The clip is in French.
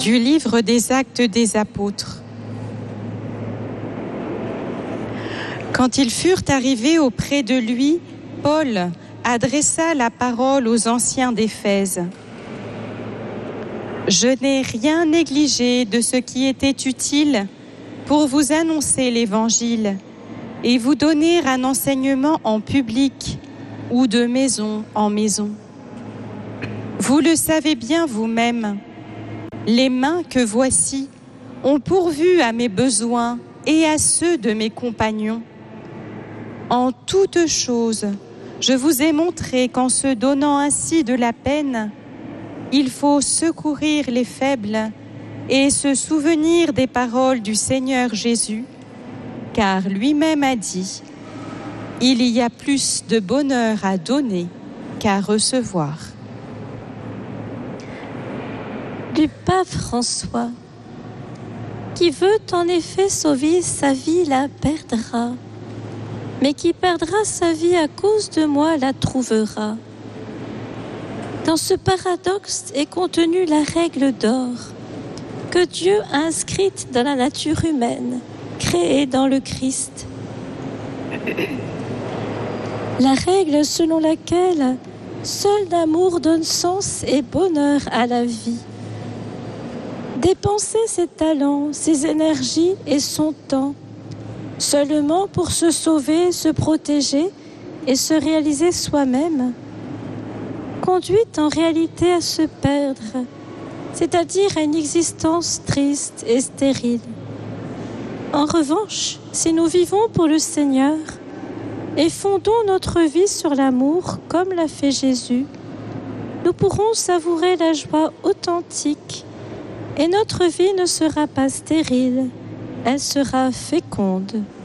Du livre des Actes des Apôtres. Quand ils furent arrivés auprès de lui, Paul adressa la parole aux anciens d'Éphèse. « Je n'ai rien négligé de ce qui était utile pour vous annoncer l'Évangile et vous donner un enseignement en public ou de maison en maison. Vous le savez bien vous-même. Les mains que voici ont pourvu à mes besoins et à ceux de mes compagnons. En toutes choses, je vous ai montré qu'en se donnant ainsi de la peine, il faut secourir les faibles et se souvenir des paroles du Seigneur Jésus, car lui-même a dit « Il y a plus de bonheur à donner qu'à recevoir ». Du pape François, qui veut en effet sauver sa vie la perdra, mais qui perdra sa vie à cause de moi la trouvera. Dans ce paradoxe est contenue la règle d'or que Dieu a inscrite dans la nature humaine, créée dans le Christ. La règle selon laquelle seul l'amour donne sens et bonheur à la vie. Dépenser ses talents, ses énergies et son temps seulement pour se sauver, se protéger et se réaliser soi-même conduit en réalité à se perdre, c'est-à-dire à une existence triste et stérile. En revanche, si nous vivons pour le Seigneur et fondons notre vie sur l'amour comme l'a fait Jésus, nous pourrons savourer la joie authentique et notre vie ne sera pas stérile, elle sera féconde.